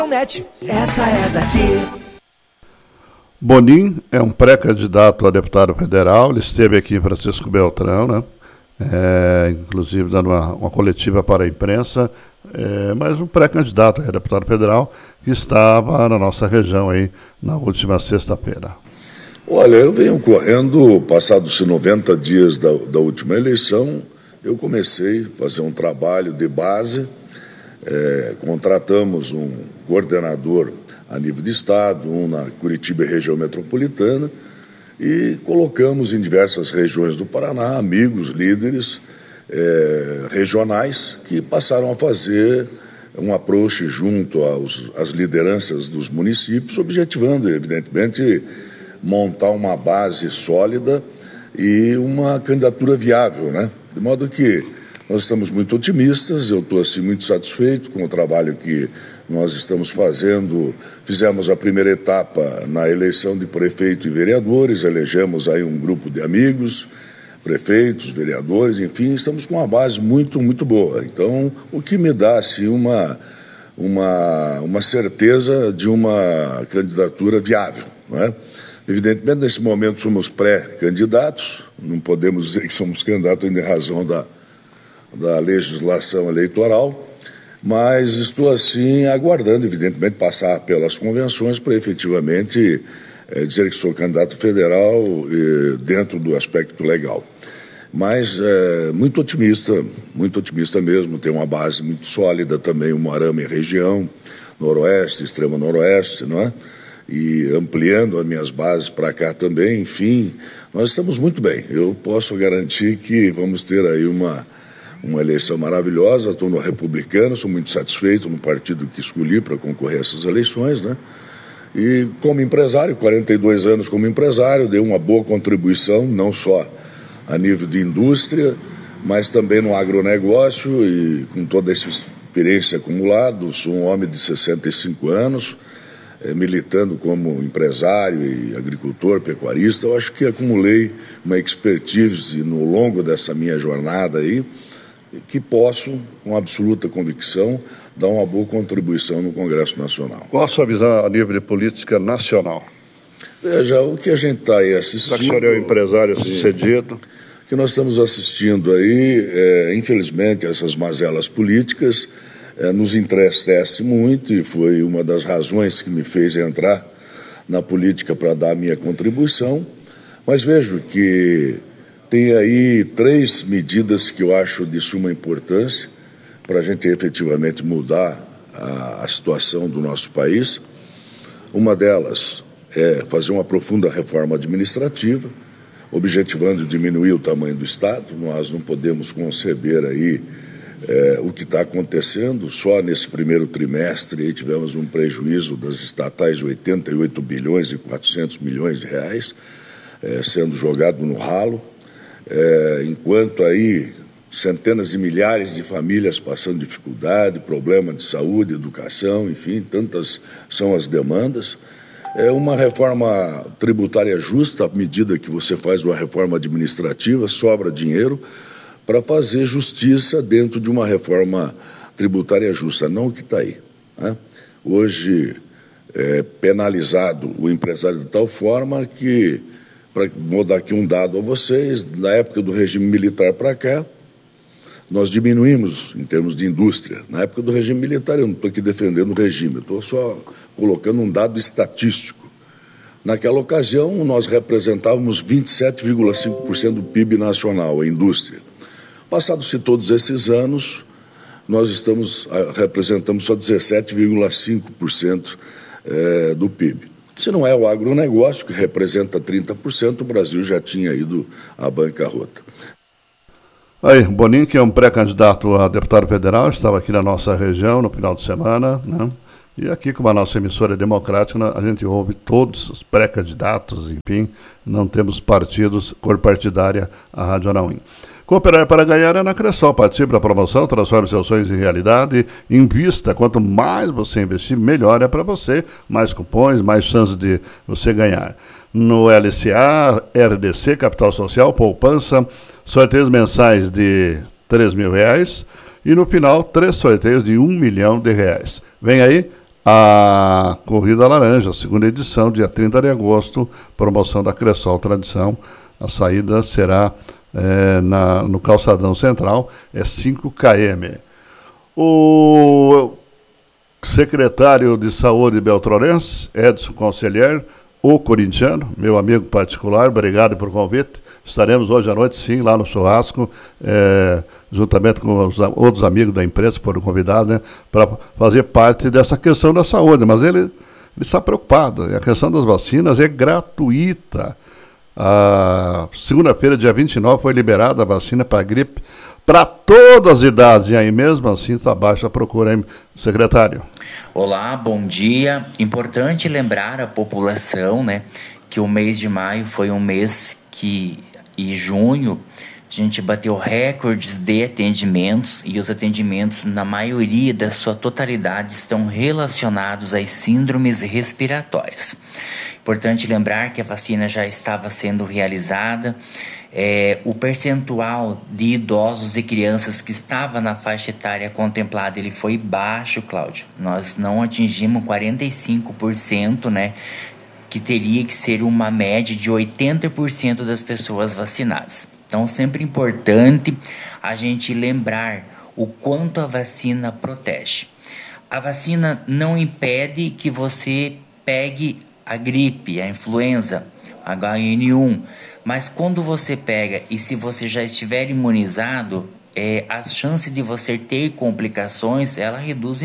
Net, essa é daqui. Bonin é um pré-candidato a deputado federal, ele esteve aqui em Francisco Beltrão, né? Inclusive dando uma coletiva para a imprensa, mas um pré-candidato a deputado federal que estava na nossa região aí na última sexta-feira. Olha, eu venho correndo, passados 90 dias da última eleição, eu comecei a fazer um trabalho de base, contratamos um coordenador a nível de estado, um na Curitiba região metropolitana, e colocamos em diversas regiões do Paraná amigos, líderes regionais que passaram a fazer um approach junto às lideranças dos municípios, objetivando, evidentemente, montar uma base sólida e uma candidatura viável, né? De modo que nós estamos muito otimistas, eu estou assim, muito satisfeito com o trabalho que nós estamos fazendo. Fizemos a primeira etapa na eleição de prefeito e vereadores, elegemos aí um grupo de amigos, prefeitos, vereadores, enfim, estamos com uma base muito, muito boa. Então, o que me dá assim, uma certeza de uma candidatura viável, não é? Evidentemente, nesse momento somos pré-candidatos, não podemos dizer que somos candidatos ainda em razão da legislação eleitoral, mas estou assim aguardando, evidentemente, passar pelas convenções para efetivamente dizer que sou candidato federal dentro do aspecto legal. Mas muito otimista mesmo, tem uma base muito sólida também, uma arame região, noroeste, extremo noroeste, não é? E ampliando as minhas bases para cá também, enfim, nós estamos muito bem. Eu posso garantir que vamos ter aí uma eleição maravilhosa. Estou no Republicano, sou muito satisfeito no partido que escolhi para concorrer a essas eleições, né? E como empresário, 42 anos como empresário, dei uma boa contribuição, não só a nível de indústria, mas também no agronegócio e com toda essa experiência acumulada. Sou um homem de 65 anos, militando como empresário e agricultor, pecuarista. Eu acho que acumulei uma expertise no longo dessa minha jornada aí, que posso, com absoluta convicção, dar uma boa contribuição no Congresso Nacional. Qual a sua visão a nível de política nacional? Veja, o que a gente está aí assistindo... O senhor é um empresário sucedido. O que nós estamos assistindo aí, infelizmente, essas mazelas políticas nos entristece muito, e foi uma das razões que me fez entrar na política para dar a minha contribuição. Mas vejo que tem aí 3 medidas que eu acho de suma importância para a gente efetivamente mudar a situação do nosso país. Uma delas é fazer uma profunda reforma administrativa, objetivando diminuir o tamanho do Estado. Nós não podemos conceber aí o que está acontecendo. Só nesse primeiro trimestre aí tivemos um prejuízo das estatais de 88 bilhões e 400 milhões de reais sendo jogado no ralo. Enquanto aí centenas de milhares de famílias passando dificuldade, problema de saúde, educação, enfim, tantas são as demandas. É uma reforma tributária justa. À medida que você faz uma reforma administrativa, sobra dinheiro para fazer justiça dentro de uma reforma tributária justa, não o que está aí, né? Hoje é penalizado o empresário de tal forma que, vou dar aqui um dado a vocês, na época do regime militar para cá, nós diminuímos em termos de indústria. Na época do regime militar, eu não estou aqui defendendo o regime, eu estou só colocando um dado estatístico. Naquela ocasião, nós representávamos 27,5% do PIB nacional, a indústria. Passados-se todos esses anos, nós representamos só 17,5% do PIB. Se não é o agronegócio, que representa 30%, o Brasil já tinha ido à bancarrota. Aí, Bonin, que é um pré-candidato a deputado federal, estava aqui na nossa região no final de semana, né? E aqui, como a nossa emissora é democrática, a gente ouve todos os pré-candidatos, enfim, não temos partidos, cor partidária, a Rádio Anauim. Cooperar para ganhar é na Cressol. Participe da promoção, transforme seus sonhos em realidade, invista. Quanto mais você investir, melhor é para você. Mais cupons, mais chances de você ganhar. No LCA, RDC, Capital Social, poupança, sorteios mensais de R$3.000 e no final, 3 sorteios de R$1 milhão. Vem aí a Corrida Laranja, a segunda edição, dia 30 de agosto, promoção da Cressol Tradição. A saída será no Calçadão Central, é 5 km. O secretário de Saúde beltrorense, Edson Conselheiro, o corintiano, meu amigo particular, obrigado por convite. Estaremos hoje à noite, sim, lá no churrasco, juntamente com os outros amigos da imprensa que foram convidados, né, para fazer parte dessa questão da saúde. Mas ele está preocupado. A questão das vacinas é gratuita. Segunda-feira, dia 29, foi liberada a vacina para a gripe para todas as idades. E aí mesmo assim está baixa a procura, hein, secretário? Olá, bom dia. Importante lembrar a população, né, que o mês de maio foi um mês e junho, a gente bateu recordes de atendimentos, e os atendimentos, na maioria da sua totalidade, estão relacionados às síndromes respiratórias. Importante lembrar que a vacina já estava sendo realizada. O percentual de idosos e crianças que estava na faixa etária contemplada, ele foi baixo, Cláudio. Nós não atingimos 45%, né? Que teria que ser uma média de 80% das pessoas vacinadas. Então, sempre importante a gente lembrar o quanto a vacina protege. A vacina não impede que você pegue a gripe, a influenza, H1N1, mas quando você pega e se você já estiver imunizado, a chance de você ter complicações, ela reduz em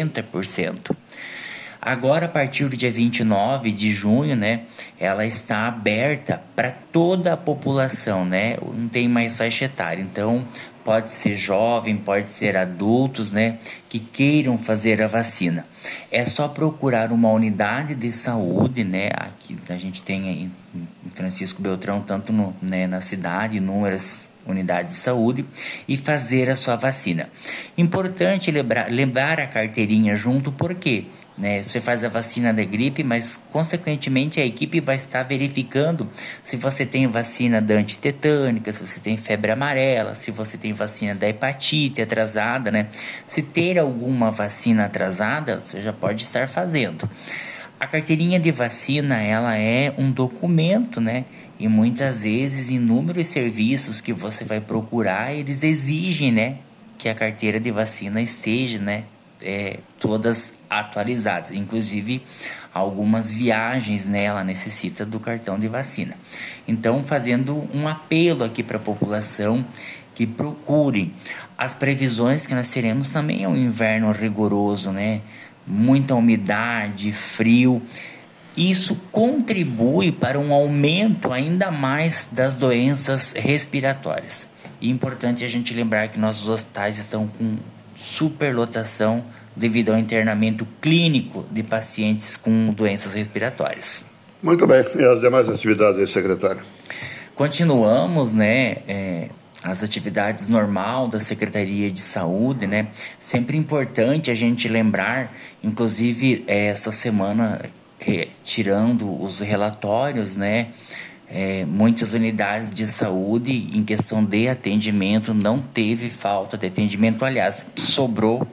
90%. Agora, a partir do dia 29 de junho, né, ela está aberta para toda a população, né? Não tem mais faixa etária. Então, pode ser jovem, pode ser adultos, né, que queiram fazer a vacina. É só procurar uma unidade de saúde, né? Aqui a gente tem aí em Francisco Beltrão, tanto na cidade, inúmeras unidades de saúde, e fazer a sua vacina. Importante lembrar a carteirinha junto, porque você faz a vacina da gripe, mas consequentemente a equipe vai estar verificando se você tem vacina da antitetânica, se você tem febre amarela, se você tem vacina da hepatite atrasada, né? Se ter alguma vacina atrasada, você já pode estar fazendo. A carteirinha de vacina, ela é um documento, né? E muitas vezes inúmeros serviços que você vai procurar, eles exigem, né, que a carteira de vacina esteja, né, todas atualizadas. Inclusive, algumas viagens, né, ela necessita do cartão de vacina. Então, fazendo um apelo aqui para a população que procurem. As previsões que nós teremos também é um inverno rigoroso, né? Muita umidade, frio. Isso contribui para um aumento ainda mais das doenças respiratórias. E é importante a gente lembrar que nossos hospitais estão com superlotação devido ao internamento clínico de pacientes com doenças respiratórias. Muito bem. E as demais atividades aí, secretário? Continuamos, né, as atividades normal da Secretaria de Saúde, né? Sempre importante a gente lembrar, inclusive essa semana, tirando os relatórios, né? Muitas unidades de saúde, em questão de atendimento, não teve falta de atendimento. Aliás, sobrou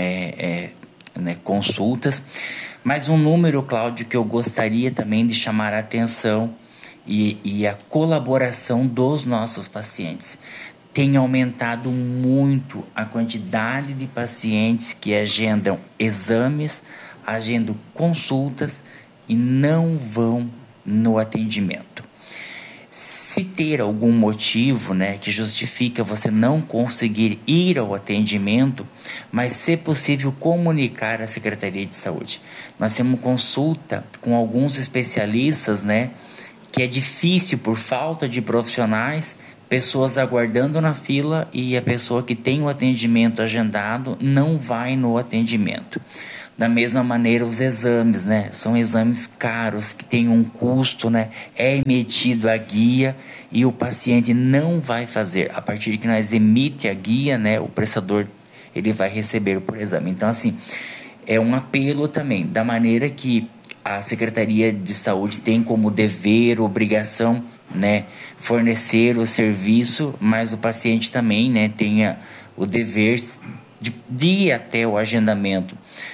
consultas. Mas um número, Cláudio, que eu gostaria também de chamar a atenção e a colaboração dos nossos pacientes. Tem aumentado muito a quantidade de pacientes que agendam exames, agendam consultas e não vão no atendimento. Se ter algum motivo, né, que justifica você não conseguir ir ao atendimento, mas se possível comunicar à Secretaria de Saúde. Nós temos consulta com alguns especialistas, né, que é difícil por falta de profissionais, pessoas aguardando na fila, e a pessoa que tem o atendimento agendado não vai no atendimento. Da mesma maneira, os exames, né? São exames caros, que têm um custo, né? É emitido a guia e o paciente não vai fazer. A partir que nós emite a guia, né? O prestador, ele vai receber por exame. Então, assim, é um apelo também, da maneira que a Secretaria de Saúde tem como dever, obrigação, né? Fornecer o serviço, mas o paciente também, né? Tenha o dever de ir até o agendamento,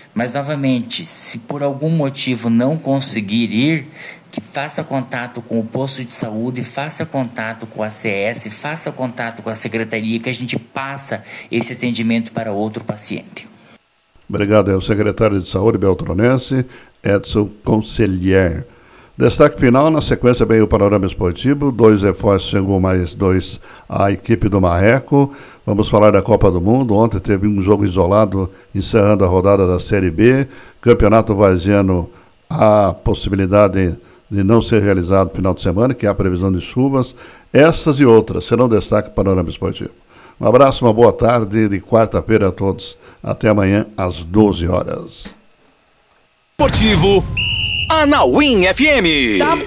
Mas, novamente, se por algum motivo não conseguir ir, que faça contato com o posto de saúde, faça contato com a CS, faça contato com a secretaria, que a gente passa esse atendimento para outro paciente. Obrigado ao secretário de Saúde beltronense, Edson Conselhier. Destaque final, na sequência vem o Panorama Esportivo, 2 reforços, chegou mais 2 a equipe do Marreco. Vamos falar da Copa do Mundo. Ontem teve um jogo isolado, encerrando a rodada da Série B. Campeonato Varziano, a possibilidade de não ser realizado no final de semana, que há previsão de chuvas. Essas e outras serão destaque do Panorama Esportivo. Um abraço, uma boa tarde de quarta-feira a todos. Até amanhã, às 12 horas. Esportivo Anauim FM.